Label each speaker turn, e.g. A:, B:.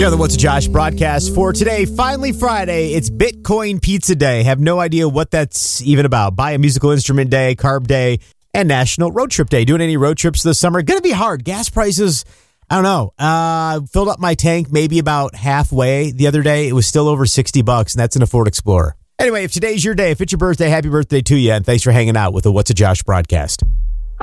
A: Here on the What's a Josh broadcast for today, finally Friday, it's Bitcoin Pizza Day. Have no idea what that's even about. Buy a musical instrument day, carb day, and National Road Trip Day. Doing any road trips this summer? Going to be hard. Gas prices, I don't know. Filled up my tank maybe about halfway the other day. It was still over $60, and that's in a Ford Explorer. Anyway, if today's your day, if it's your birthday, happy birthday to you, and thanks for hanging out with the What's a Josh broadcast.